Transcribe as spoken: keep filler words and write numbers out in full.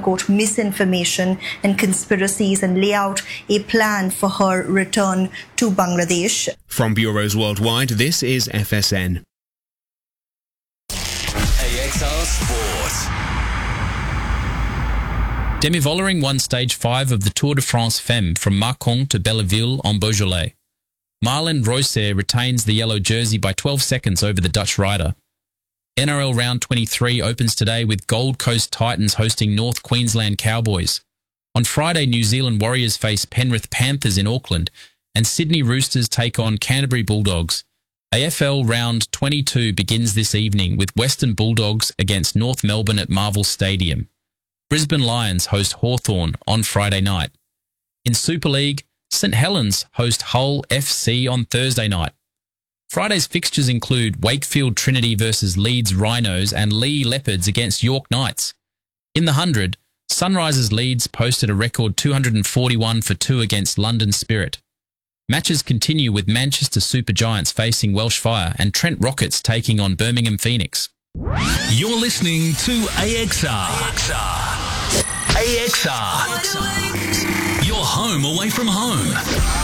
unquote misinformation and conspiracies and lay out a plan for her return to Bangladesh. From Bureaus Worldwide, this is F S N. A X R Sport. Demi Vollering won stage five of the Tour de France Femme from Mâcon to Belleville en Beaujolais. Marlon Reusser retains the yellow jersey by twelve seconds over the Dutch rider. N R L Round twenty-three opens today with Gold Coast Titans hosting North Queensland Cowboys. On Friday, New Zealand Warriors face Penrith Panthers in Auckland, and Sydney Roosters take on Canterbury Bulldogs. A F L Round twenty-two begins this evening with Western Bulldogs against North Melbourne at Marvel Stadium. Brisbane Lions host Hawthorn on Friday night. In Super League, St Helens host Hull F C on Thursday night. Friday's fixtures include Wakefield Trinity versus Leeds Rhinos and Lee Leopards against York Knights. In the hundred, Sunrisers Leeds posted a record two hundred forty-one for two against London Spirit. Matches continue with Manchester Supergiants facing Welsh Fire and Trent Rockets taking on Birmingham Phoenix. You're listening to A X R. A X R. A X R. Your home away from home.